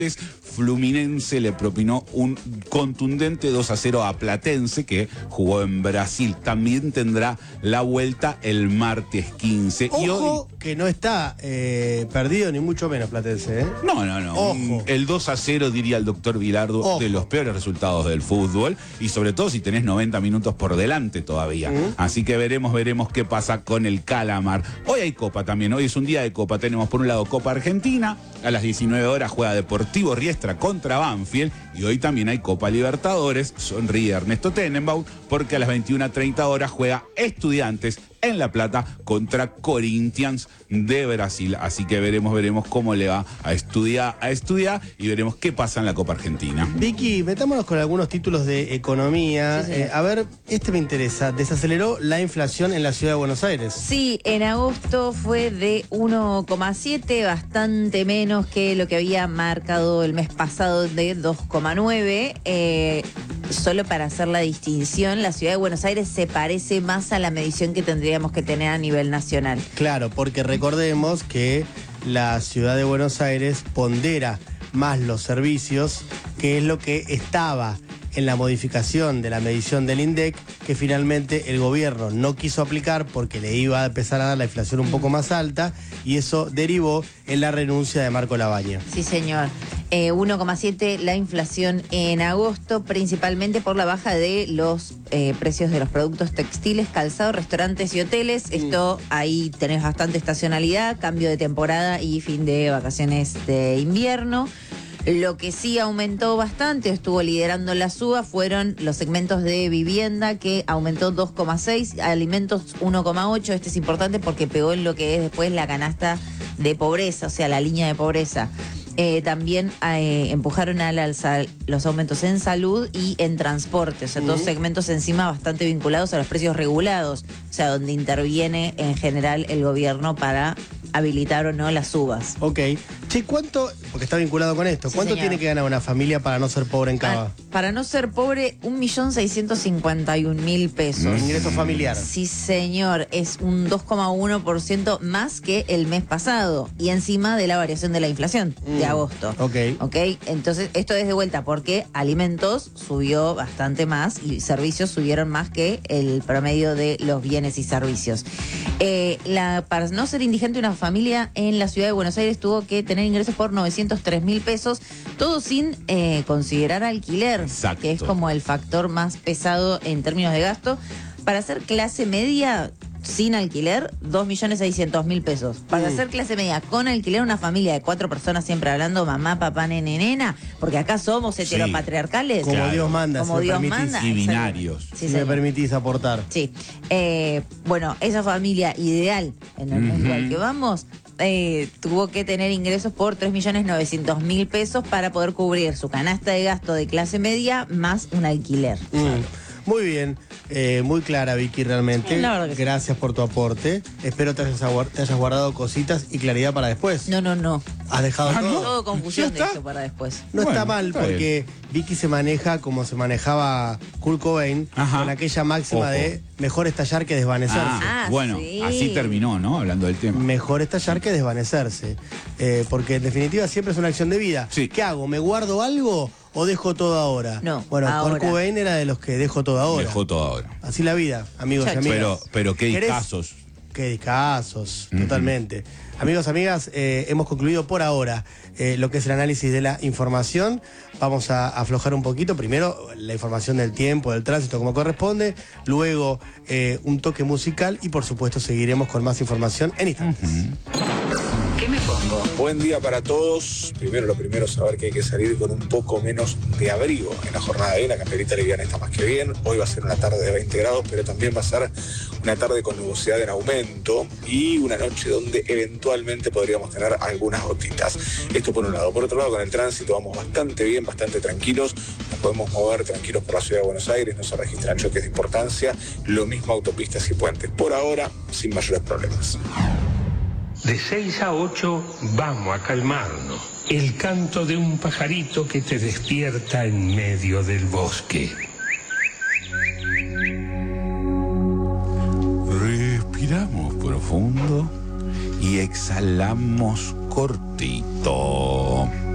Fluminense le propinó un contundente 2-0 a Platense, que jugó en Brasil. También tendrá la vuelta el martes 15. Ojo, y hoy, que no está perdido, ni mucho menos Platense, ¿eh? No. Ojo. El 2-0, diría el doctor Bilardo, Ojo. de los peores resultados del fútbol. Y sobre todo si tenés 90 minutos por delante todavía. Así que veremos qué pasa con el Calamar. Hoy hay Copa también. Hoy es un día de Copa. Tenemos por un lado Copa Argentina. A las 19 horas juega Deportivo Riestra contra Banfield. Y hoy también hay Copa Libertadores. Sonríe Ernesto Tenenbaum, porque a las 21:30 horas juega Estudiantes en La Plata contra Corinthians de Brasil. Así que veremos cómo le va a estudiar y veremos qué pasa en la Copa Argentina. Vicky, metámonos con algunos títulos de economía. Sí. A ver, este me interesa. Desaceleró la inflación en la ciudad de Buenos Aires. Sí, en agosto fue de 1,7, bastante menos que lo que había marcado el mes pasado de 2,9. Solo para hacer la distinción, la ciudad de Buenos Aires se parece más a la medición que tendríamos que tener a nivel nacional. Claro, porque recordemos que la ciudad de Buenos Aires pondera más los servicios, que es lo que estaba en la modificación de la medición del INDEC, que finalmente el gobierno no quiso aplicar porque le iba a empezar a dar la inflación un poco más alta, y eso derivó en la renuncia de Marco Labaña. Sí, señor. 1,7 la inflación en agosto, principalmente por la baja de los precios de los productos textiles, calzado, restaurantes y hoteles. Esto, ahí tenés bastante estacionalidad, cambio de temporada y fin de vacaciones de invierno. Lo que sí aumentó bastante, estuvo liderando la suba, fueron los segmentos de vivienda, que aumentó 2,6, alimentos 1,8. Este es importante porque pegó en lo que es después la canasta de pobreza, o sea, la línea de pobreza. También empujaron al alza los aumentos en salud y en transporte, o sea, dos segmentos encima bastante vinculados a los precios regulados, o sea, donde interviene en general el gobierno para habilitar o no las subas. Ok. Che, ¿cuánto, porque está vinculado con esto, Sí, cuánto señor. tiene que ganar una familia para no ser pobre en Cava? Para no ser pobre, 1.651.000 pesos. Ingreso familiar. Sí, señor, es un 2,1% más que el mes pasado y encima de la variación de la inflación de agosto. Ok. Ok, entonces esto es de vuelta porque alimentos subió bastante más y servicios subieron más que el promedio de los bienes y servicios. Para no ser indigente, una familia en la ciudad de Buenos Aires tuvo que tener ingresos por 903.000 pesos, todo sin considerar alquiler, Exacto. que es como el factor más pesado en términos de gasto. Para ser clase media sin alquiler, 2.600.000 pesos. Para ser clase media con alquiler, una familia de 4 personas, siempre hablando mamá, papá, nene, nena, porque acá somos heteropatriarcales. Como Claro. Dios manda, Como si Dios me permitís. manda. Y binarios. Sí, Si me señor. permitís aportar. Sí. Bueno, esa familia ideal en el mundo al que vamos tuvo que tener ingresos por 3.900.000 pesos para poder cubrir su canasta de gasto de clase media más un alquiler. Muy bien, muy clara, Vicky, realmente. La verdad que sí. Gracias por tu aporte. Espero te hayas guardado cositas y claridad para después. No. ¿Has dejado todo? Todo confusión ¿Ya de está? eso para después. No Bueno, está mal, está porque Vicky se maneja como se manejaba Kurt Cobain, Ajá. con aquella máxima Ojo. de mejor estallar que desvanecerse. Bueno, sí. así terminó, ¿no? Hablando del tema. Mejor estallar que desvanecerse. Porque en definitiva siempre es una acción de vida. Sí. ¿Qué hago? ¿Me guardo algo o dejo todo ahora? No, Bueno, ahora. Kurt Cobain era de los que dejo todo ahora. Dejó todo ahora. Así la vida, amigos y Chacho. amigas. Pero qué ¿Querés? casos. Qué discasos, totalmente. Amigos, amigas, hemos concluido por ahora lo que es el análisis de la información. Vamos a aflojar un poquito. Primero, la información del tiempo, del tránsito, como corresponde. Luego, un toque musical. Y, por supuesto, seguiremos con más información en instantes. ¿Qué me pongo? Buen día para todos. Lo primero, saber que hay que salir con un poco menos de abrigo en la jornada de hoy. La camperita liviana está más que bien. Hoy va a ser una tarde de 20 grados, pero también va a ser una tarde con nubosidad en aumento y una noche donde eventualmente podríamos tener algunas gotitas. Esto por un lado. Por otro lado, con el tránsito vamos bastante bien, bastante tranquilos. Nos podemos mover tranquilos por la ciudad de Buenos Aires, no se registran choques de importancia. Lo mismo autopistas y puentes. Por ahora, sin mayores problemas. De 6 a 8 vamos a calmarnos. El canto de un pajarito que te despierta en medio del bosque. Respiramos profundo y exhalamos cortito.